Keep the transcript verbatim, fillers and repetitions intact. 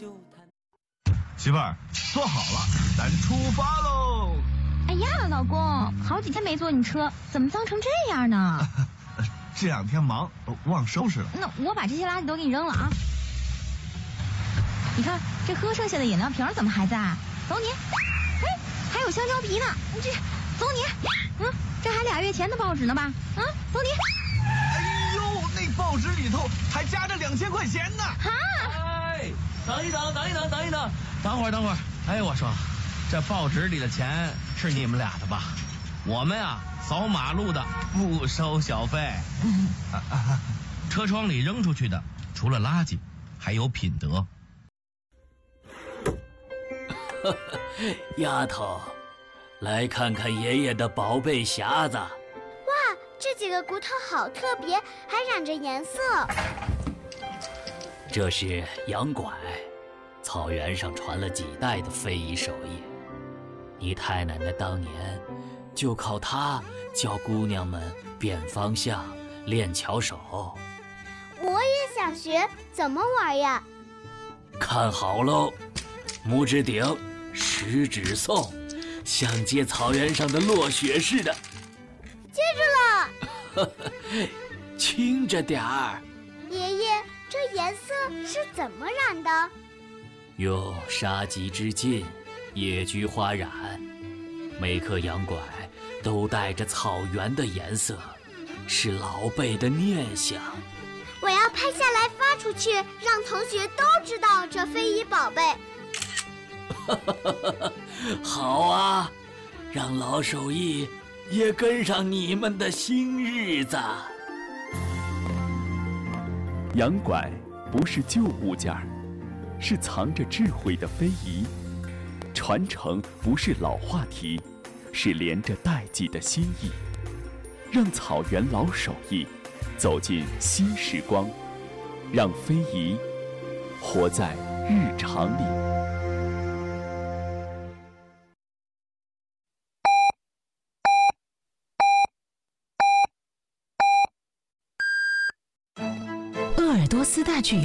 媳妇儿，坐好了，咱出发喽！ 哎呀，老公，好几天没坐你车，怎么脏成这样呢？ 这两天忙，忘收拾了。 那我把这些垃圾都给你扔了啊！你看这喝剩下的饮料瓶怎么还在？走你！哎，还有香蕉皮呢，这走你！嗯，这还俩月前的报纸呢吧？啊，走你！ 哎呦，那报纸里头还夹着两千块钱呢！ 哈！ 哎，等一等，等一等，等一等，等会儿，等会儿。哎，我说，这报纸里的钱是你们俩的吧？我们啊，扫马路的不收小费。车窗里扔出去的，除了垃圾，还有品德。 丫头，来看看爷爷的宝贝匣子。 哇，这几个骨头好特别，还染着颜色。 这是羊拐，草原上传了几代的非遗手艺。你太奶奶当年就靠它教姑娘们变方向、练巧手。 我也想学，怎么玩呀？ 看好喽，拇指顶，食指送，像接草原上的落雪似的。 接住了。 轻着点儿。 爷爷，这颜色是怎么染的？ 用杀鸡之劲，野菊花染。每颗羊拐都带着草原的颜色，是老辈的念想。 我要拍下来发出去，让同学都知道这非遗宝贝。 好啊，让老手艺也跟上你们的新日子。 羊拐不是旧物件儿，是藏着智慧的非遗。传承不是老话题，是连着代际的心意。让草原老手艺走进新时光，让非遗活在日常里。 鄂尔多斯大剧院